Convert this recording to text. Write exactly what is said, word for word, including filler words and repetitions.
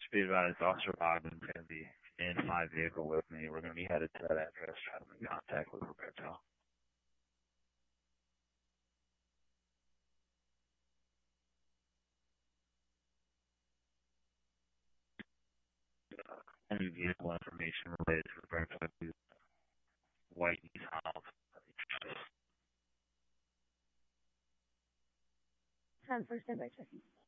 Be advised, Officer Bogdan's going to be in my vehicle with me. We're going to be headed to that address, trying to make contact with Roberto. Any vehicle information related to Roberto to Whitey's house. ten for standby checking.